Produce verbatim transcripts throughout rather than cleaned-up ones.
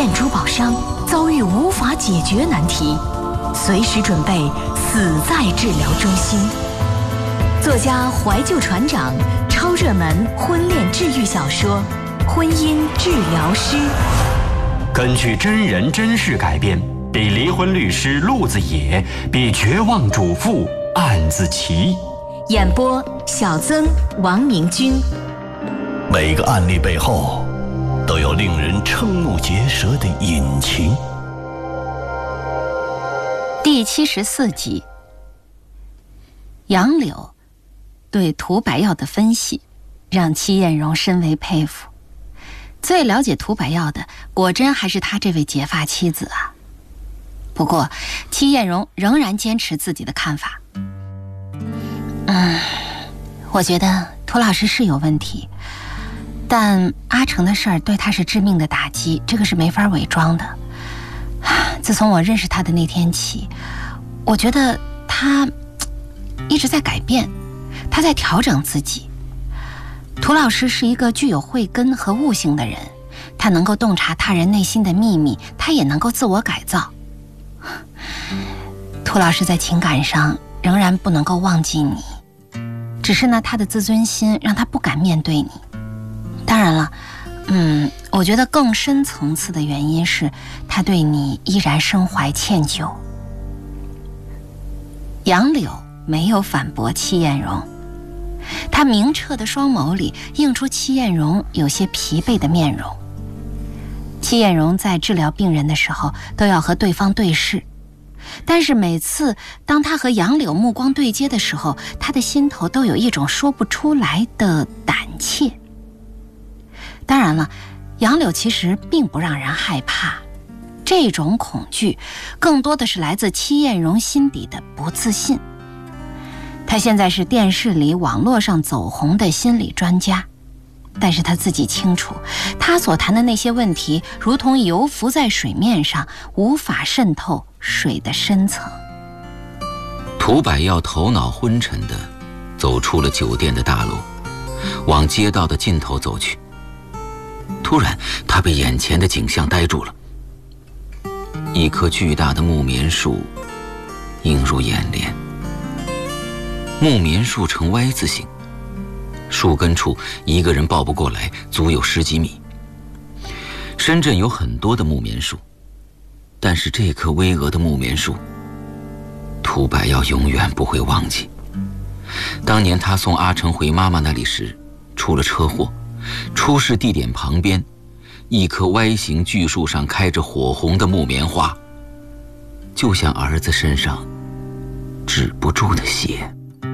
燕珠宝商遭遇无法解决难题，随时准备死在治疗中心。作家怀旧船长超热门婚恋治愈小说《婚姻治疗师》， 根据真人真事改编，比离婚律师陆子野，比绝望主妇案子奇。 演播小曾、王明君。 每个案例背后都有令人瞠目结舌的隐情。 第七十四集，杨柳对涂百药的分析让戚艳荣深为佩服。最了解涂百药的，果真还是他这位结发妻子啊。不过戚艳荣仍然坚持自己的看法。嗯，我觉得涂老师是有问题，但阿成的事儿对他是致命的打击，这个是没法伪装的。自从我认识他的那天起，我觉得他一直在改变，他在调整自己。涂老师是一个具有慧根和悟性的人，他能够洞察他人内心的秘密，他也能够自我改造。涂老师在情感上仍然不能够忘记你，只是呢，他的自尊心让他不敢面对你。当然了，嗯，我觉得更深层次的原因是他对你依然深怀歉疚。杨柳没有反驳戚艳荣，他明澈的双眸里映出戚艳荣有些疲惫的面容。戚艳荣在治疗病人的时候都要和对方对视，但是每次当他和杨柳目光对接的时候，他的心头都有一种说不出来的胆怯。当然了，杨柳其实并不让人害怕，这种恐惧更多的是来自戚艳荣心底的不自信。他现在是电视里、网络上走红的心理专家，但是他自己清楚，他所谈的那些问题如同油浮在水面上，无法渗透水的深层。 涂百药头脑昏沉地走出了酒店的大楼，往街道的尽头走去。突然他被眼前的景象呆住了，一棵巨大的木棉树映入眼帘。木棉树呈 Y 字形，树根处一个人抱不过来，足有十几米。深圳有很多的木棉树，但是这棵巍峨的木棉树，涂百药永远不会忘记。当年他送阿成回妈妈那里时，出了车祸，出事地点旁边一棵 Y 形巨树上开着火红的木棉花，就像儿子身上止不住的血。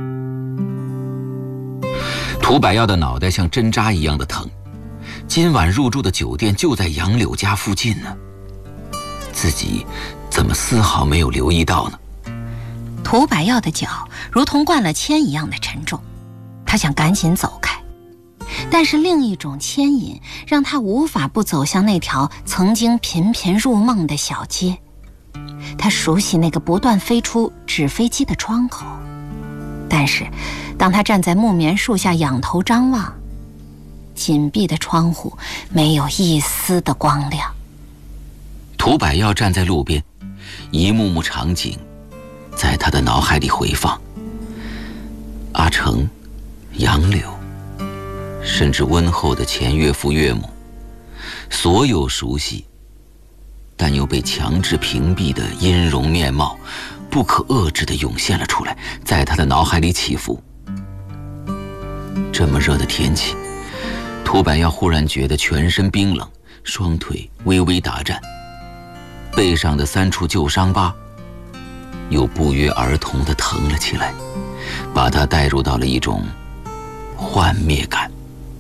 涂百药的脑袋像针扎一样的疼，今晚入住的酒店就在杨柳家附近呢，自己怎么丝毫没有留意到呢？ 涂百药的脚如同灌了铅一样的沉重，他想赶紧走开，但是另一种牵引让他无法不走向那条曾经频频入梦的小街。他熟悉那个不断飞出纸飞机的窗口，但是当他站在木棉树下仰头张望，紧闭的窗户没有一丝的光亮。 涂百药站在路边，一幕幕场景在他的脑海里回放。阿成、杨柳，甚至温厚的前岳父岳母，所有熟悉但又被强制屏蔽的音容面貌，不可遏制地涌现了出来，在他的脑海里起伏。这么热的天气，涂百药忽然觉得全身冰冷，双腿微微打颤，背上的三处旧伤疤又不约而同地疼了起来，把他带入到了一种幻灭感。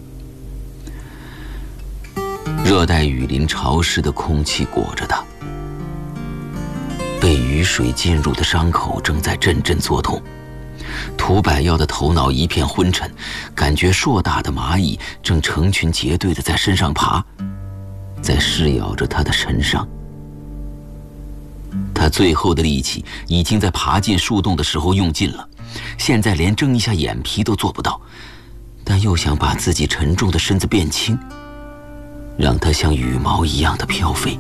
热带雨林潮湿的空气裹着他，被雨水浸入的伤口正在阵阵作痛。涂百药的头脑一片昏沉，感觉硕大的蚂蚁正成群结队地在身上爬，在噬咬着他的神伤。他最后的力气已经在爬进树洞的时候用尽了，现在连睁一下眼皮都做不到，但又想把自己沉重的身子变轻，让它像羽毛一样的飘飞。